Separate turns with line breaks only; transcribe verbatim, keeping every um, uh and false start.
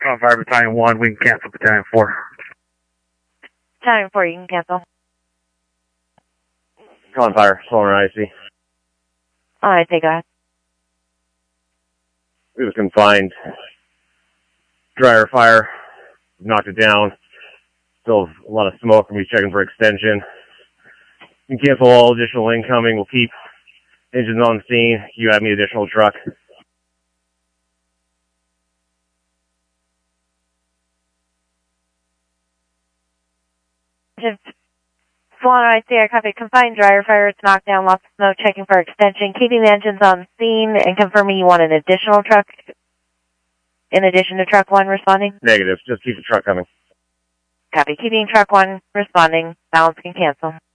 On Fire Battalion one, we can cancel Battalion four.
Battalion four, you can cancel.
On Fire, Solar I C.
Alright, take go.
It was confined. Dryer fire. Knocked it down. Still a lot of smoke. We'll be checking for extension. You can cancel all additional incoming. We'll keep engines on scene. You have me additional truck.
Swan, I see. I copy. Confined dryer fire. It's knocked down. Lots of smoke. Checking for extension. Keeping the engines on scene and confirming you want an additional truck in addition to truck one responding?
Negative. Just keep the truck coming.
Copy. Keeping truck one responding. Balance can cancel.